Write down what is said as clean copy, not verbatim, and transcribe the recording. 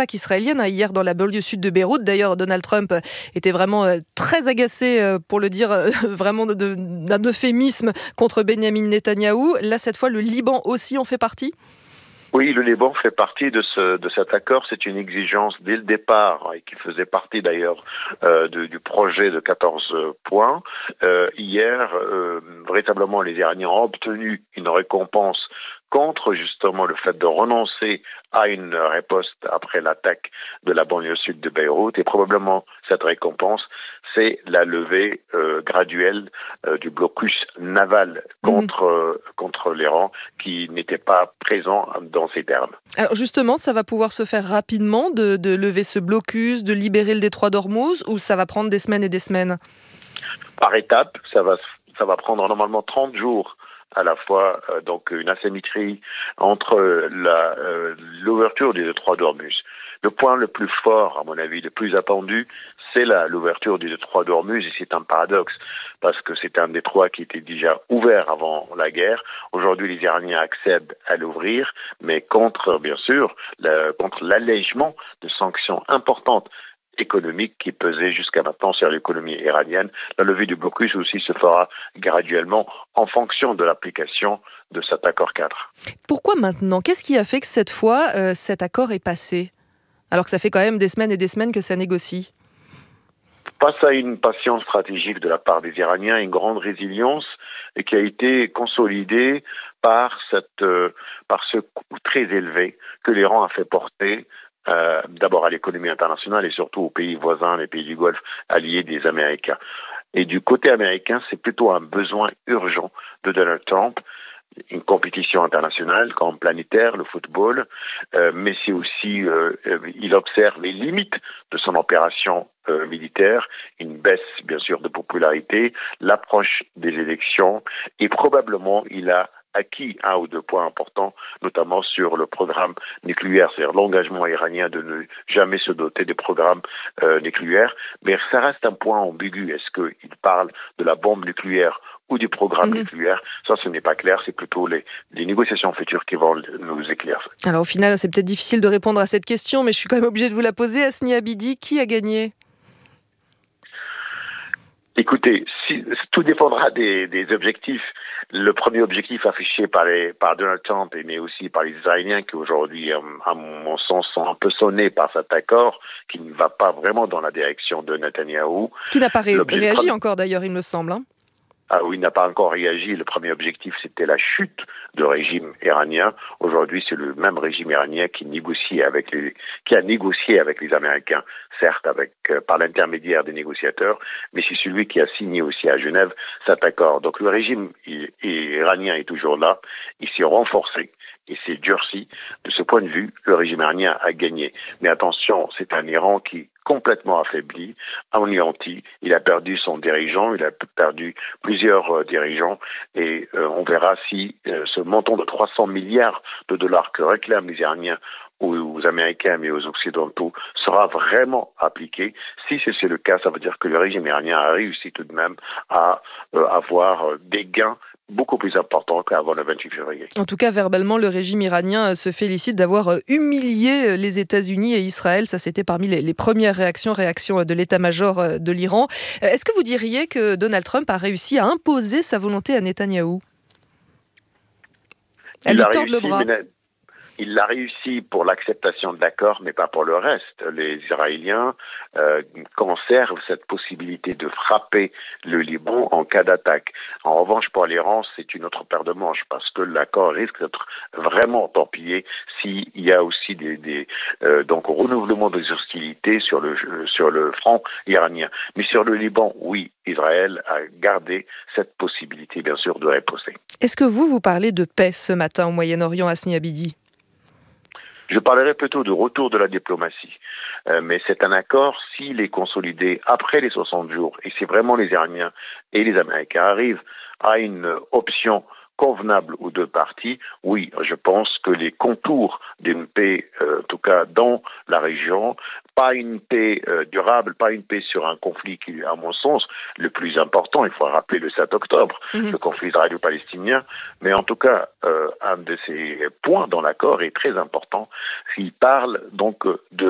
attaque israélienne hier dans la banlieue sud de Beyrouth. D'ailleurs, Donald Trump était vraiment très agacé, pour le dire vraiment d'un euphémisme, contre Benyamin Netanyahou. Là, cette fois, le Liban aussi en fait partie? Oui, le Liban fait partie de cet accord. C'est une exigence dès le départ et qui faisait partie d'ailleurs du projet de 14 points. Hier, véritablement, les Iraniens ont obtenu une récompense contre justement le fait de renoncer à une riposte après l'attaque de la banlieue sud de Beyrouth. Et probablement cette récompense, c'est la levée graduelle du blocus naval contre l'Iran, qui n'était pas présent dans ces termes. Alors justement, ça va pouvoir se faire rapidement de lever ce blocus, de libérer le détroit d'Ormuz, ou ça va prendre des semaines et des semaines? Par étapes, ça va prendre normalement 30 jours à la fois, donc une asymétrie entre l'ouverture des détroits d'Ormuz. Le point le plus fort, à mon avis, le plus attendu, c'est l'ouverture du détroit d'Ormuz, et c'est un paradoxe, parce que c'est un détroit qui était déjà ouvert avant la guerre. Aujourd'hui, les Iraniens accèdent à l'ouvrir, mais bien sûr, contre l'allègement de sanctions importantes économique qui pesait jusqu'à maintenant sur l'économie iranienne. La levée du blocus aussi se fera graduellement en fonction de l'application de cet accord cadre. Pourquoi maintenant? Qu'est-ce qui a fait que cette fois, cet accord est passé? Alors que ça fait quand même des semaines et des semaines que ça négocie. Face à une patience stratégique de la part des Iraniens, une grande résilience, et qui a été consolidée par ce coût très élevé que l'Iran a fait porter d'abord à l'économie internationale et surtout aux pays voisins, les pays du Golfe, alliés des Américains. Et du côté américain, c'est plutôt un besoin urgent de Donald Trump, une compétition internationale comme planétaire, le football, mais c'est aussi, il observe les limites de son opération militaire, une baisse bien sûr de popularité, l'approche des élections, et probablement il a acquis un ou deux points importants, notamment sur le programme nucléaire, c'est-à-dire l'engagement iranien de ne jamais se doter des programmes nucléaires. Mais ça reste un point ambigu. Est-ce qu'il parle de la bombe nucléaire ou du programme nucléaire? Ça, ce n'est pas clair. C'est plutôt les négociations futures qui vont nous éclaircir. Alors au final, c'est peut-être difficile de répondre à cette question, mais je suis quand même obligée de vous la poser. Hasni Abidi, qui a gagné? Écoutez, tout dépendra des objectifs. Le premier objectif affiché par Donald Trump, mais aussi par les Israéliens, qui aujourd'hui, à mon sens, sont un peu sonnés par cet accord, qui ne va pas vraiment dans la direction de Netanyahou. Qui n'a pas réagi encore d'ailleurs, il me semble. Ah oui, il n'a pas encore réagi. Le premier objectif, c'était la chute du régime iranien. Aujourd'hui, c'est le même régime iranien qui a négocié avec les Américains, certes par l'intermédiaire des négociateurs, mais c'est celui qui a signé aussi à Genève cet accord. Donc le régime iranien est toujours là, il s'est renforcé. Et s'est durci. De ce point de vue, le régime iranien a gagné. Mais attention, c'est un Iran qui est complètement affaibli, anéanti. Il a perdu son dirigeant, il a perdu plusieurs dirigeants. Et on verra si ce montant de 300 milliards de dollars que réclament les Iraniens aux Américains mais aux Occidentaux sera vraiment appliqué. Si c'est le cas, ça veut dire que le régime iranien a réussi tout de même à avoir des gains beaucoup plus important qu'avant le 28 février. En tout cas, verbalement, le régime iranien se félicite d'avoir humilié les États-Unis et Israël. Ça, c'était parmi les premières réactions de l'état-major de l'Iran. Est-ce que vous diriez que Donald Trump a réussi à imposer sa volonté à Netanyahou? Elle lui tord le bras. Il l'a réussi pour l'acceptation de l'accord, mais pas pour le reste. Les Israéliens conservent cette possibilité de frapper le Liban en cas d'attaque. En revanche, pour l'Iran, c'est une autre paire de manches, parce que l'accord risque d'être vraiment torpillé s'il y a aussi donc renouvellement des hostilités sur le front iranien. Mais sur le Liban, oui, Israël a gardé cette possibilité, bien sûr, de riposter. Est-ce que vous parlez de paix ce matin au Moyen-Orient, Hasni Abidi? Je parlerai plutôt de retour de la diplomatie. Mais c'est un accord, s'il est consolidé après les 60 jours, et si vraiment les Iraniens et les Américains arrivent à une option convenable aux deux parties, oui, je pense que les contours d'une paix, en tout cas dans la région, pas une paix durable, pas une paix sur un conflit qui est, à mon sens, le plus important. Il faut rappeler le 7 octobre, le conflit israélo-palestinien. Mais en tout cas, un de ces points dans l'accord est très important. Il parle donc de